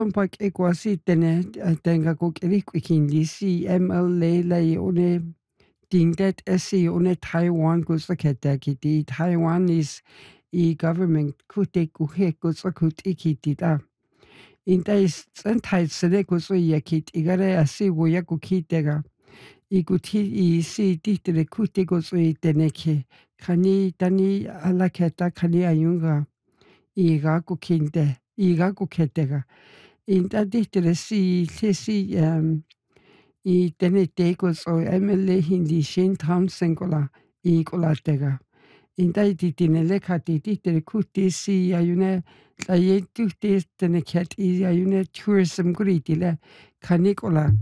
Pak ekwasi tenga kokeri kwikindisi MLA lai one dingdet esi one Taiwan kusaketa kiti. Taiwan is government kute kuhe kusakuti kiti da. Inta is sentai sede kuso yakit igare asi woya kukitega. Iguti si titere kute kuso teneke. Kani tani alaketa kani ayunga. Iga kukinte. Iga kuketega. Inta dichtere si I tene tekos o MLA hindi Shane Thompson kola I kola tega. Inta ditine lekati dichtere kuti si ayune tlaye tukte tene ket I ayune tourism kuritile kanikola.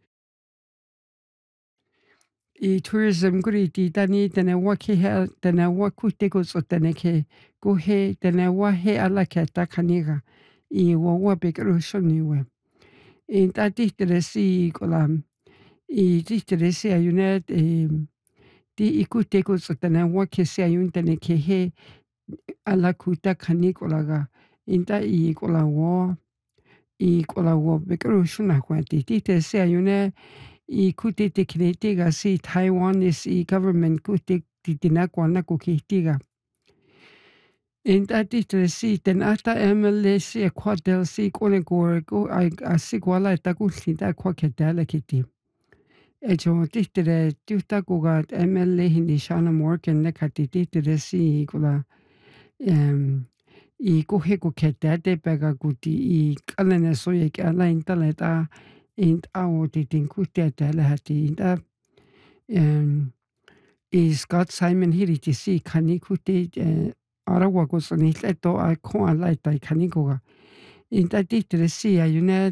I tourism kuriti tani tene wakihe tene wakute koso tene ke kuhe tene wahe alaketa kaniga. I wawa bekero shoniwe. Inta dichtere si kola I dichtere si ayune di ikute koso tene wake si ayun tene ke he alakuta kanikola ga. Inta I kola wo bekero shuna kwati. Dichtere si ayune I kute te kinetiga si Taiwan is government kute titina kwana kukitiga. Inta dichtere si ten ata MLA si kwadel si kone gore go si kwala ita kutinta kwa ketala kiti. Ejo dichtere tuta kuga MLA hindi Shana Morgan nekati dichtere si kula I kuhe kuketete pega kuti I kalene soye ke ala inta leta int awo titin kutete lehati inta I Scott Simon hiriti si kani kute arawa kusoni leto a ko ala ita kani kuga. Inta dichtere si ayune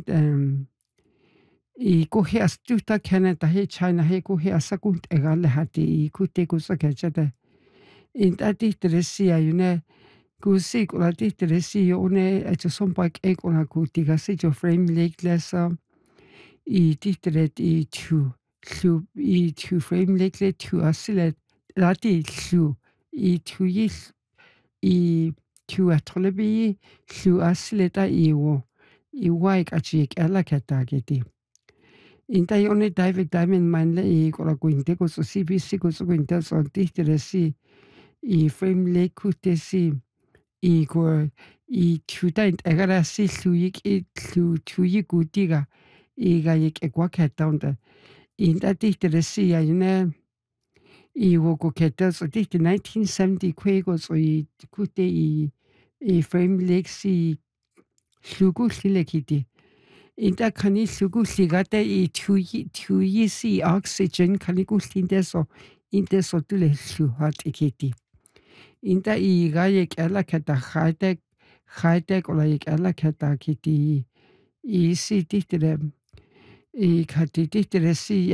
I kuhe astuta Canada he China he kuhe asakunt ega lehati I kute kusakechete. Inta dichtere si ayune kusi kula dichtere si one echo sompak ekona kutiga si jo frame lake lesa I dichtere I tu frame lake le tu asile lati tu I tu yis I tu atolebi tu asile ta I waik achik ela keta geti. Inta yone David Diamond manle I kola kuinte koso CBC koso kuinte so dichtere si I frame lake kute si I go I tuta egara si luyik I tuyik gutiga I ga yik ekwa keta onda. Inta dichtere si ayune I woko keta so dichte 1970 kwego so I kute I frame lake si lugu lile kiti. Inta kani lugu ligate I tuyi si oxygen kani gulinte so inte so tule luhat ikiti. Inta I ga yik ela keta high-tech ola yik ela keta kiti I si dichtere I kati dichtere si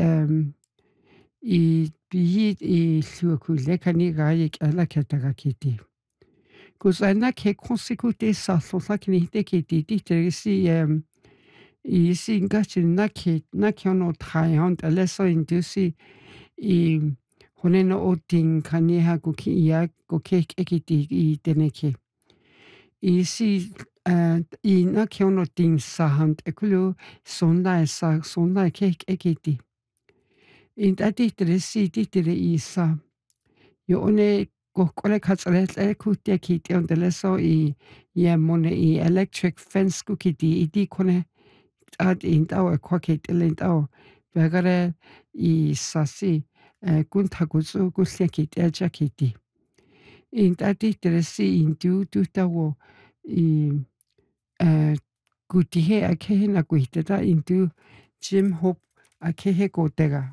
I bihi I luakule kani ga yik ela keta ga kiti. Kusana ke konsekute sa sola kini hite kiti dichtere si I si ngachin na ono Thailand aleso indusi I honeno o ting kani ha kuki ia kuke ekiti I teneke. I si I na ono ting sahand ekulu sonda ke ekiti. Inta dichtere si dichtere I sa. Yo one kokole katsale kutia kiti on deleso I mone I electric fence kukiti I di kone at intao kwakit ilintao vegare I sasi kuntakuzu kusiakit ejakiti. Inta dichtere si indu tutawo I kutihe akehe na kuiteta indu Jim Hope akehe kotega.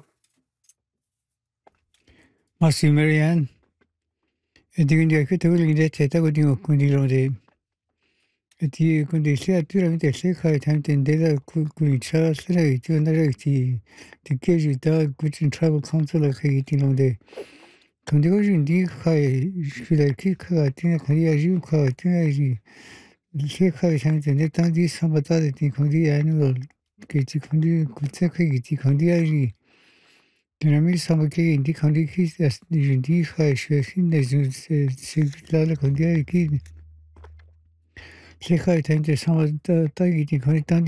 Merci Marianne. Digun dia kita ulang dia cerita kau tengok kundi lode. Ti kundi saya tu orang tu saya kau time tendela kundi cara saya itu nara ti keju da kundi travel council lah kau itu lode. Kundi kau jadi kau sudah kau tinggal kundi aja kau tinggal aja. Saya kau time tendela tadi sama tadi ti kundi annual kerja kundi saya kau itu kundi aja. Dinamik sama ke indi kundi kita jadi kau sudah sini jadi segala kundi aja. 世界大体3は大義にこれ